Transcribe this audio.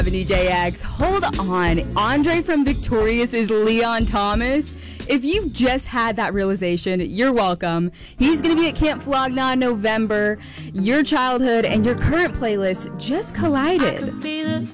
WJX. Hold on. Andre from Victorious is Leon Thomas. If you just had that realization, you're welcome. He's going to be at Camp Flogna in November. Your childhood and your current playlist just collided.